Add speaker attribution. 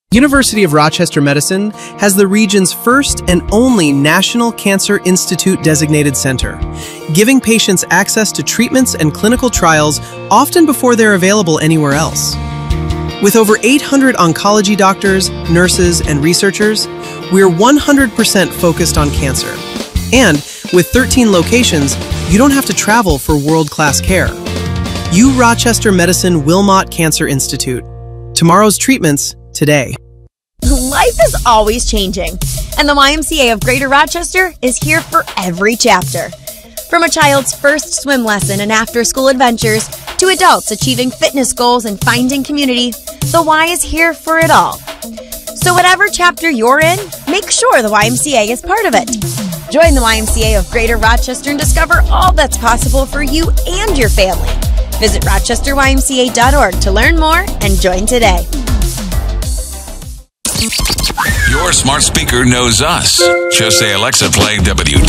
Speaker 1: University of Rochester Medicine has the region's first and only National Cancer Institute designated center, giving patients access to treatments and clinical trials often before they're available anywhere else. With over 800 oncology doctors, nurses, and researchers, we're 100% focused on cancer. And with 13 locations, you don't have to travel for world-class care. U Rochester Medicine Wilmot Cancer Institute. Tomorrow's treatments today.
Speaker 2: Life is always changing, and the YMCA of Greater Rochester is here for every chapter. From a child's first swim lesson and after-school adventures to adults achieving fitness goals and finding community, the Y is here for it all. So whatever chapter you're in, make sure the YMCA is part of it. Join the YMCA of Greater Rochester and discover all that's possible for you and your family. Visit rochesterymca.org to learn more and join today.
Speaker 3: Your smart speaker knows us. Just say, Alexa, play WD.